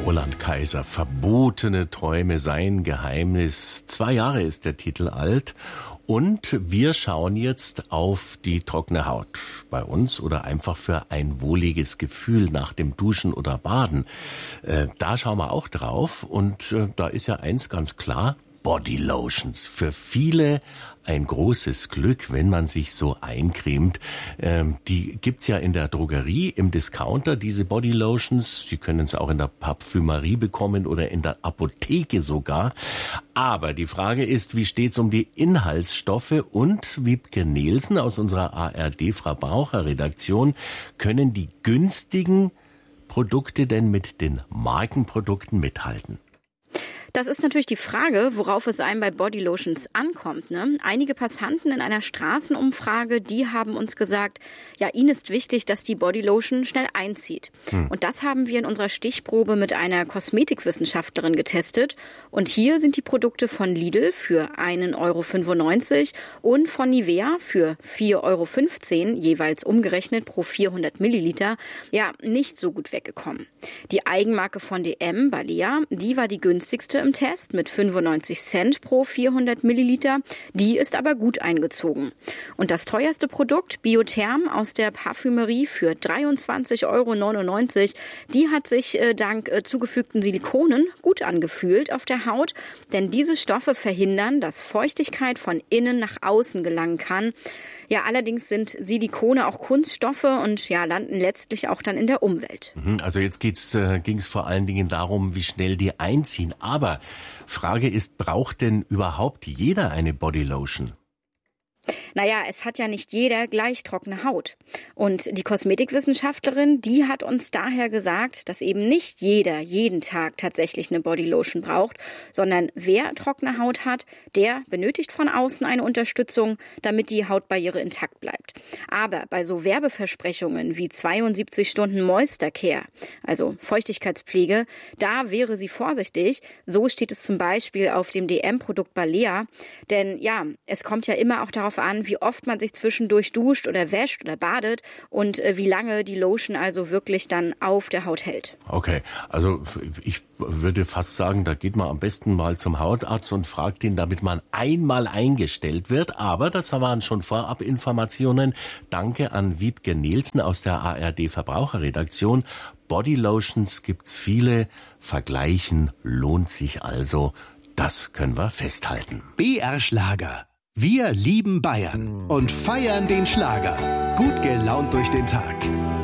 Roland Kaiser, verbotene Träume, sein Geheimnis. 2 Jahre ist der Titel alt. Und wir schauen jetzt auf die trockene Haut bei uns oder einfach für ein wohliges Gefühl nach dem Duschen oder Baden. Da schauen wir auch drauf und da ist ja eins ganz klar, Body Lotions. Für viele ein großes Glück, wenn man sich so eincremt. Die gibt's ja in der Drogerie, im Discounter, diese Body Lotions. Sie können es auch in der Parfümerie bekommen oder in der Apotheke sogar. Aber die Frage ist, wie steht's um die Inhaltsstoffe? Und Wiebke Nielsen aus unserer ARD-Verbraucherredaktion, können die günstigen Produkte denn mit den Markenprodukten mithalten? Das ist natürlich die Frage, worauf es einem bei Bodylotions ankommt, ne? Einige Passanten in einer Straßenumfrage, die haben uns gesagt, ja, ihnen ist wichtig, dass die Bodylotion schnell einzieht. Und das haben wir in unserer Stichprobe mit einer Kosmetikwissenschaftlerin getestet. Und hier sind die Produkte von Lidl für 1,95 € und von Nivea für 4,15 € jeweils umgerechnet pro 400 Milliliter, ja, nicht so gut weggekommen. Die Eigenmarke von DM, Balea, die war die günstigste im Test mit 95 Cent pro 400 Milliliter. Die ist aber gut eingezogen. Und das teuerste Produkt, Biotherm aus der Parfümerie für 23,99 €, die hat sich dank zugefügten Silikonen gut angefühlt auf der Haut, denn diese Stoffe verhindern, dass Feuchtigkeit von innen nach außen gelangen kann. Ja, allerdings sind Silikone auch Kunststoffe und ja, landen letztlich auch dann in der Umwelt. Also jetzt ging's vor allen Dingen darum, wie schnell die einziehen. Aber Frage ist, braucht denn überhaupt jeder eine Bodylotion? Naja, es hat ja nicht jeder gleich trockene Haut. Und die Kosmetikwissenschaftlerin, die hat uns daher gesagt, dass eben nicht jeder jeden Tag tatsächlich eine Bodylotion braucht, sondern wer trockene Haut hat, der benötigt von außen eine Unterstützung, damit die Hautbarriere intakt bleibt. Aber bei so Werbeversprechungen wie 72 Stunden Moisture Care, also Feuchtigkeitspflege, da wäre sie vorsichtig. So steht es zum Beispiel auf dem DM-Produkt Balea. Denn ja, es kommt ja immer auch darauf an, wie oft man sich zwischendurch duscht oder wäscht oder badet und wie lange die Lotion also wirklich dann auf der Haut hält. Okay, also ich würde fast sagen, da geht man am besten mal zum Hautarzt und fragt ihn, damit man einmal eingestellt wird. Aber das waren schon Vorabinformationen. Danke an Wiebke Nielsen aus der ARD-Verbraucherredaktion. Bodylotions gibt's viele. Vergleichen lohnt sich also. Das können wir festhalten. BR Schlager. Wir lieben Bayern und feiern den Schlager. Gut gelaunt durch den Tag.